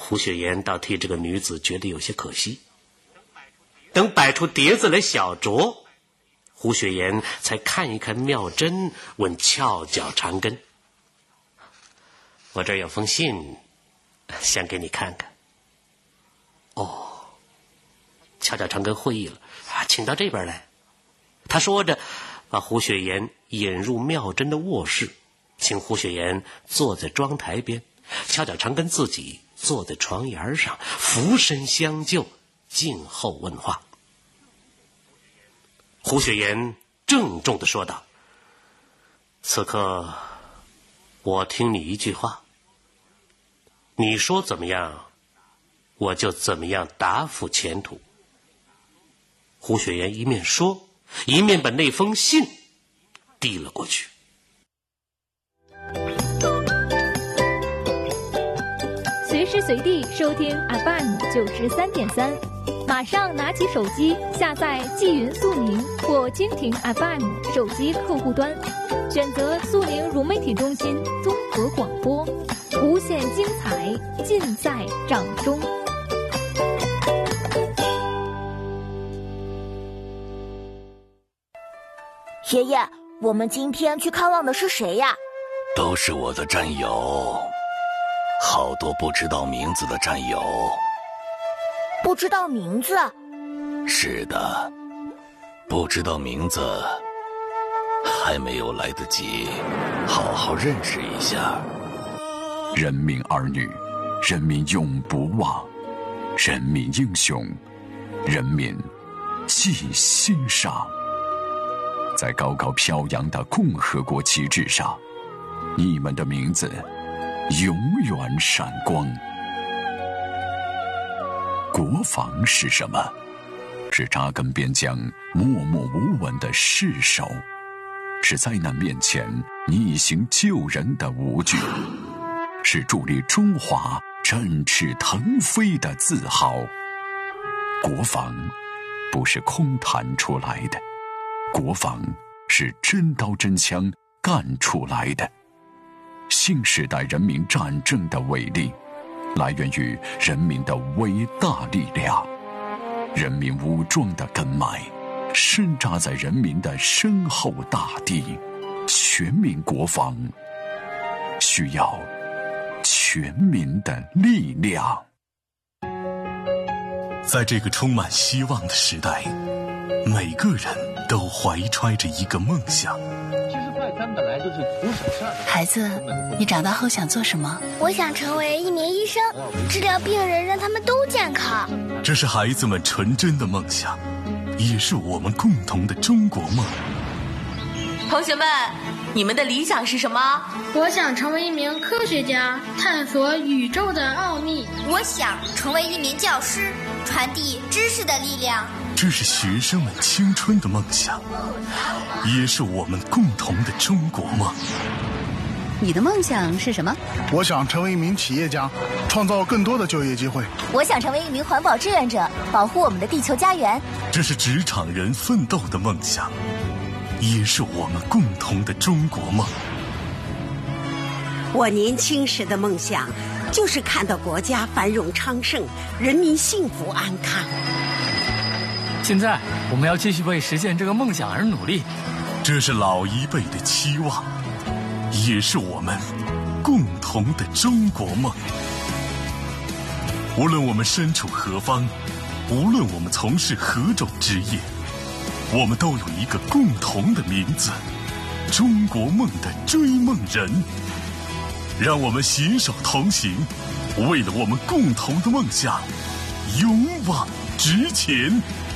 胡雪岩倒替这个女子觉得有些可惜。等摆出碟子来小酌，胡雪岩才看一看妙珍，问翘脚长根：“我这儿有封信，想给你看看。”哦，翘脚长根会意了，请到这边来。他说着，把胡雪岩引入妙珍的卧室，请胡雪岩坐在妆台边，翘脚长根自己坐在床沿上，俯身相就，静候问话。胡雪岩郑重地说道：“此刻我听你一句话，你说怎么样，我就怎么样答复前途。”胡雪岩一面说，一面把那封信递了过去。 随时随地收听 FM93.3，马上拿起手机下载纪云速宁或蜻蜓 FM 手机客户端，选择速宁融媒体中心综合广播，无限精彩尽在掌中。 爷爷，我们今天去看望的是谁呀？ 都是我的战友，好多不知道名字的战友。 不知道名字？ 是的，不知道名字，还没有来得及好好认识一下。 人民儿女，人民永不忘；人民英雄，人民记心上。在高高飘扬的共和国旗帜上，你们的名字永远闪光。国防是什么？是扎根边疆默默无闻的誓守，是灾难面前逆行救人的无惧，是助力中华振翅腾飞的自豪。国防不是空谈出来的，国防是真刀真枪干出来的。新时代人民战争的伟力，来源于人民的伟大力量。人民武装的根脉，深扎在人民的深厚大地。全民国防，需要全民的力量。 在这个充满希望的时代，每个人都怀揣着一个梦想。 其实快餐本来就是图省事儿。 孩子，你长大后想做什么？ 我想成为一名医生，治疗病人，让他们都健康。 这是孩子们纯真的梦想，也是我们共同的中国梦。 同学们，你们的理想是什么？ 我想成为一名科学家，探索宇宙的奥秘。 我想成为一名教师，传递知识的力量。 这是学生们青春的梦想，也是我们共同的中国梦。 你的梦想是什么？ 我想成为一名企业家，创造更多的就业机会。 我想成为一名环保志愿者，保护我们的地球家园。 这是职场人奋斗的梦想，也是我们共同的中国梦。 我年轻时的梦想就是看到国家繁荣昌盛，人民幸福安康。 现在我们要继续为实现这个梦想而努力。 这是老一辈的期望，也是我们共同的中国梦。无论我们身处何方，无论我们从事何种职业，我们都有一个共同的名字——中国梦的追梦人。让我们携手同行，为了我们共同的梦想，勇往直前。